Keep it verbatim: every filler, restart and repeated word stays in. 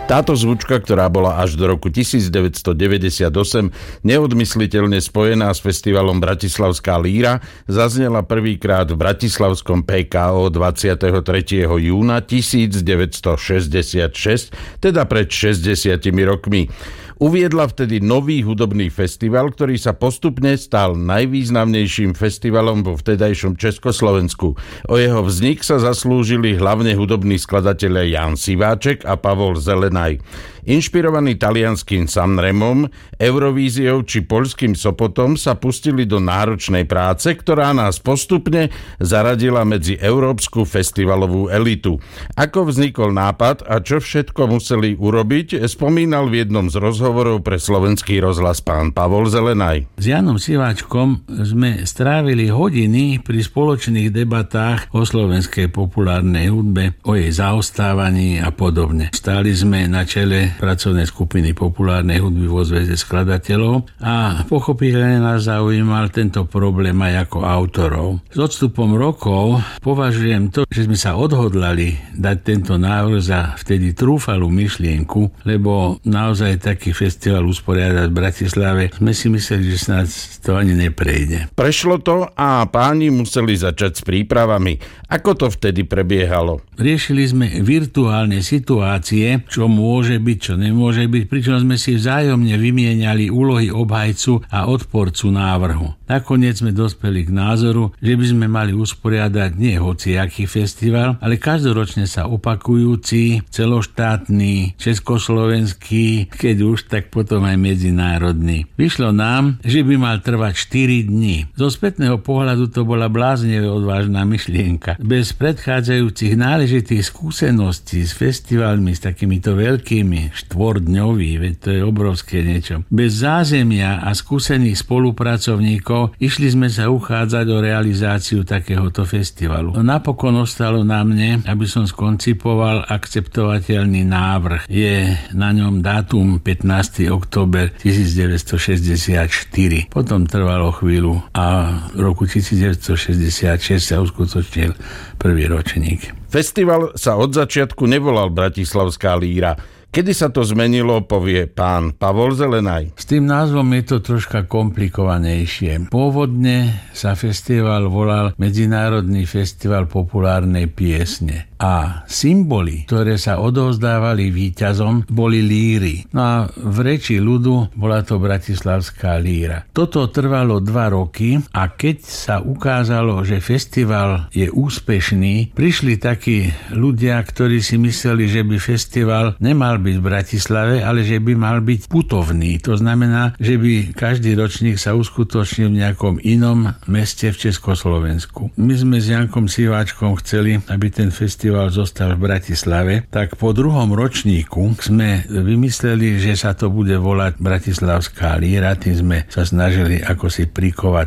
Táto zvučka, ktorá bola až do roku devätnásťstodeväťdesiatosem neodmysliteľne spojená s festivalom Bratislavská líra, zaznela prvýkrát v bratislavskom pé ká ó dvadsiateho tretieho júna tisícdeväťstošesťdesiatšesť, teda pred šesťdesiatimi rokmi. Uviedla vtedy nový hudobný festival, ktorý sa postupne stal najvýznamnejším festivalom vo vtedajšom Československu. O jeho vznik sa zaslúžili hlavne hudobní skladatelia Ján Siváček a Pavol Zelenaj. Inšpirovaní talianským Sanremom, Eurovíziou či poľským Sopotom sa pustili do náročnej práce, ktorá nás postupne zaradila medzi európsku festivalovú elitu. Ako vznikol nápad a čo všetko museli urobiť, spomínal v jednom z rozhovorov pre Slovenský rozhlas pán Pavol Zelenaj. S Jánom Siváčkom sme strávili hodiny pri spoločných debatách o slovenskej populárnej hudbe, o jej zaostávaní a podobne. Stáli sme na čele pracovnej skupiny populárnej hudby vo Zväze skladateľov a pochopiteľne nás zaujímal tento problém aj ako autorov. S odstupom rokov považujem to, že sme sa odhodlali dať tento návrh za vtedy trúfalú myšlienku, lebo naozaj taký festival usporiadať v Bratislave sme si mysleli, že snáď to ani neprejde. Prešlo to a páni museli začať s prípravami. Ako to vtedy prebiehalo? Riešili sme virtuálne situácie, čo môže byť, čo nemôže byť, pričom sme si vzájomne vymieniali úlohy obhajcu a odporcu návrhu. Nakoniec sme dospeli k názoru, že by sme mali usporiadať nie hociaký festival, ale každoročne sa opakujúci, celoštátny, československý, keď už, tak potom aj medzinárodný. Vyšlo nám, že by mal trvať štyri dni. Zo spätného pohľadu to bola bláznivé odvážna myšlienka. Bez predchádzajúcich náležitých skúseností s festivalmi, s takýmito veľkými, štvordňový, veď to je obrovské niečo. Bez zázemia a skúsených spolupracovníkov išli sme sa uchádzať o realizáciu takéhoto festivalu. No napokon ostalo na mne, aby som skoncipoval akceptovateľný návrh. Je na ňom dátum pätnásteho október tisícdeväťstošesťdesiatštyri. Potom trvalo chvíľu a v roku tisícdeväťstošesťdesiatšesť sa uskutočnil prvý ročník. Festival sa od začiatku nevolal Bratislavská líra. Kedy sa to zmenilo, povie pán Pavol Zelenaj. S tým názvom je to troška komplikovanejšie. Pôvodne sa festival volal Medzinárodný festival populárnej piesne. A symboly, ktoré sa odovzdávali víťazom, boli líry. No a v reči ľudu bola to Bratislavská líra. Toto trvalo dva roky a keď sa ukázalo, že festival je úspešný, prišli takí ľudia, ktorí si mysleli, že by festival nemal byť v Bratislave, ale že by mal byť putovný. To znamená, že by každý ročník sa uskutočnil v nejakom inom meste v Československu. My sme s Jankom Siváčkom chceli, aby ten festival zostal v Bratislave, tak po druhom ročníku sme vymysleli, že sa to bude volať Bratislavská líra, tým sme sa snažili ako si prikovať